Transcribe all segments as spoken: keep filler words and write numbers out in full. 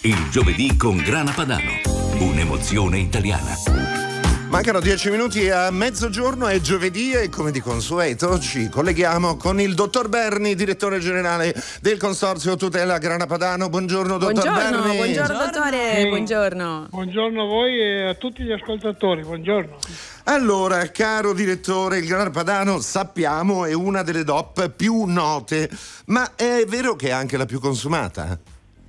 Il giovedì con Grana Padano. Un'emozione italiana. Mancano dieci minuti a mezzogiorno, è giovedì e come di consueto ci colleghiamo con il dottor Berni, direttore generale del Consorzio Tutela Grana Padano. Buongiorno dottor buongiorno, Berni. Buongiorno dottore, Sì. buongiorno. Buongiorno a voi e a tutti gli ascoltatori, buongiorno. Allora, caro direttore, il Grana Padano sappiamo è una delle D O P più note, ma è vero che è anche la più consumata?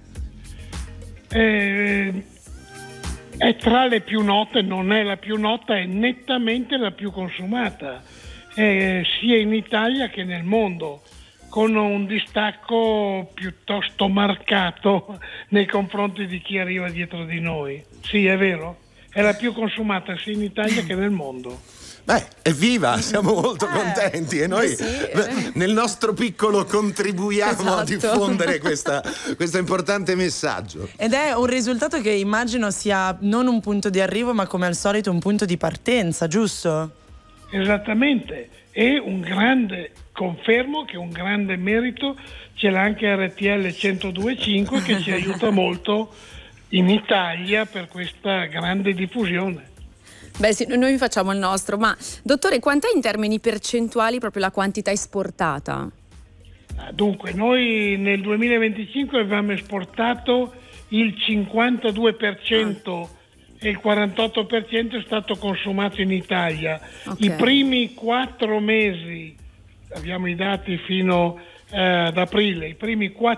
Eh, è tra le più note, non è la più nota, è nettamente la più consumata, eh, sia in Italia che nel mondo, con un distacco piuttosto marcato nei confronti di chi arriva dietro di noi. Sì, è vero, è la più consumata sia in Italia che nel mondo. Beh, evviva, siamo molto Eh, contenti e noi eh sì, eh. nel nostro piccolo contribuiamo Esatto. a diffondere questa, questo importante messaggio. Ed è un risultato che immagino sia non un punto di arrivo, ma come al solito un punto di partenza, giusto? Esattamente, e un grande, confermo che un grande merito ce l'ha anche R T L centodue e cinque che ci aiuta molto in Italia per questa grande diffusione. Beh sì, noi facciamo il nostro, ma dottore, quant'è in termini percentuali proprio la quantità esportata? Dunque, noi nel duemilaventicinque avevamo esportato il cinquantadue per cento e il quarantotto per cento è stato consumato in Italia. Ok. I primi quattro mesi, abbiamo i dati fino eh, ad aprile, i primi quattro